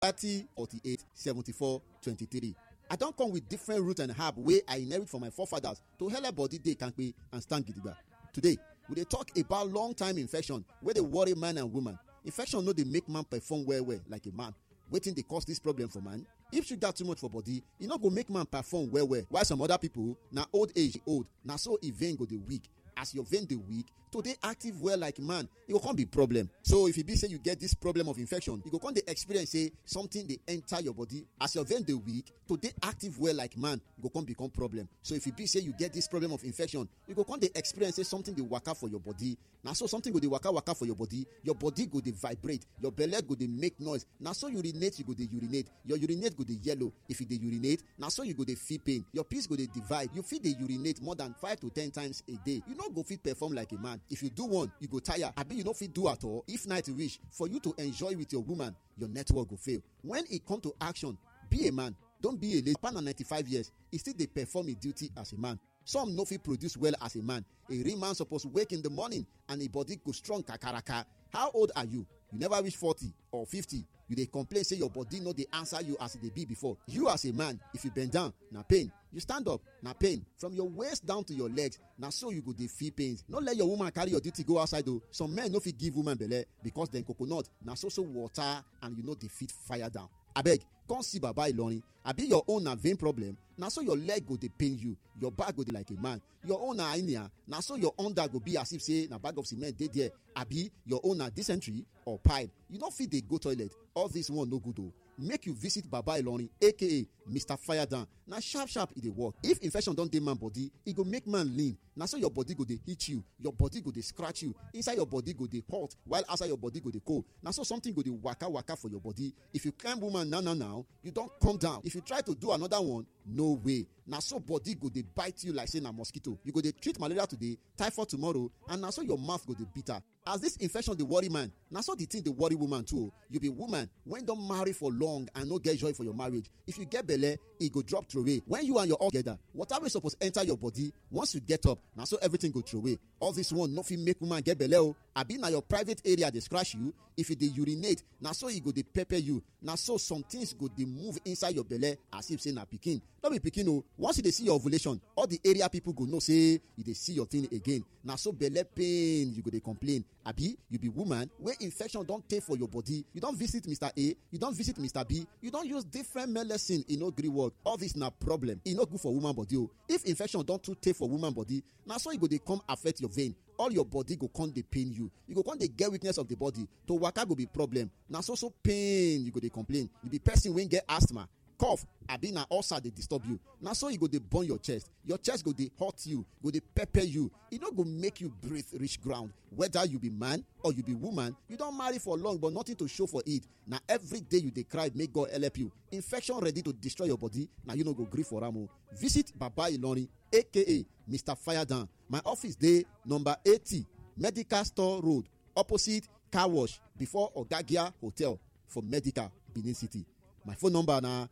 30 48 74 23. I don come with different root and herb wey I inherit from my forefathers to help body dey kampe and stand gidigba. Today, we dey talk about long time infection wey dey worry man and woman. Infection no dey make man perform well like a man. Wetin dey cause this problem for man? If sugar too much for body, e no go make man perform well while some other people na old age old, na so e vein go dey weak. As your vein dey weak, to dey active well like man, e go come be problem. So if e be say you get this problem of infection, you go come dey experience say something dey enter your body. As your vein dey weak, to dey active well like man go come become problem. So if e be say you get this problem of infection, you go come dey experience say something dey waka for your body. Na so something go dey waka for your body go dey vibrate, your belle go dey make noise. Na so urinate you go dey urinate, your urinate go dey yellow. If you dey urinate, na so you go dey feel pain, your piss go dey divide. You fit dey urinate more than 5 to 10 times a day. You no go fit perform like a man. If you do one, you go tire. Abi you no fit do at all. If night reach for you to enjoy with your woman, your network go fail. When e come to action, be a man. Don't be a lady. Papa na 95 years, e still dey perform his duty as a man. Some no fit produce well as a man. A real man suppose wake in the morning and his body go strong kakaraka. How old are you? You never reach 40 or 50. You dey complain say your body no dey answer you as e dey be before. You as a man, if you bend down, na pain. You stand up, na pain. From your waist down to your legs, na so you go dey feel pains. No let your woman carry your duty go outside o. Some men no fit give woman belle because dem coconut na so water and you no dey fit fire down. Abeg, come see Baba Ilorin. Abi your own na vein problem, na so your leg go dey pain you, your back go dey like a man. Your own na hernia, na so your under go be as if say na bag of cement dey there. Abi your own na dysentery or pipe. You no fit dey go toilet. All this one no good o. Make you visit Baba Ilorin, aka Mr. Fire Down. Na sharp e dey work. If infection don dey man body, e go make man lean. Na so your body go dey hit you, your body go dey scratch you, inside your body go dey hot, while outside your body go dey cold. Na so something go dey waka for your body. If you climb woman now, you don come down. If you try to do another one, no way. Na so body go dey bite you like say na mosquito. You go dey treat malaria today, typhoid tomorrow, and na so your mouth go dey bitter. As this infection dey worry man, na so the thing dey worry woman too. You be woman when don marry for long and no get joy for your marriage. If you get belle, e go drop throway. When you and your husband together, water wey suppose enter your body, once you get up, na so everything go throway. All this one no fit make woman get belle o. Abi na your private area dey scratch you. If you dey urinate, na so e go dey pepper you. Na so some things go dey move inside your belle as if say na pikin. No be pikin o. Once you dey see your ovulation, all the area people go know say you dey see your thing again. Na so belle pain you go dey complain. Abi you be woman wey infection don tey for your body. You don visit Mr. A, you don visit Mr. B, you don use different medicine, e no gree work. All this na problem. E no good for woman body o. If infection don too tey for woman body, na so e go dey come affect your vein. All your body go come dey pain you. You go come dey get weakness of the body. To waka go be problem. Na so pain you go dey complain. You be person wey get asthma, cough, abi na ulcer dey disturb you. Na so e go dey burn your chest go dey hurt you, go dey pepper you. E no go make you breathe reach ground. Whether you be man or you be woman, you don marry for long but nothing to show for it. Na every day you dey cry make God help you. Infection ready to destroy your body, na you no go gree for am o. Visit Baba Ilorin, aka Mr. Fire Down. My office dey number 80 Medical Store Road, opposite car wash before Ogagia Hotel for Medical, Benin City. My phone number na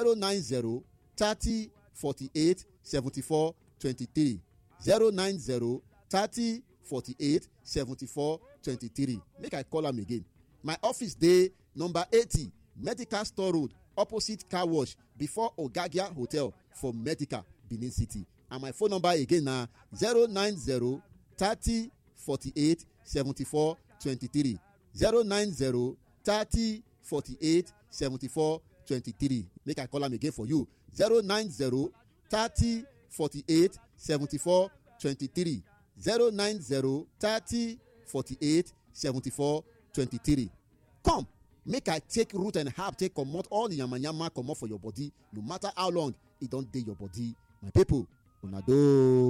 090 30 48 74 23. 090 30 48 74 23. Make I call am again. My office dey number 80 Medical Store Road, opposite car wash before Ogagia Hotel for Medical, Benin City. And my phone number again na 090 30 48 74 23. 090 30 48 74 23. Make I call am again for you. 090 30 48 74 23. 090 30 48 74 23. Come, make I take root and herb, take comot all the yamayama comot for your body, no matter how long it don dey your body. My people, una do.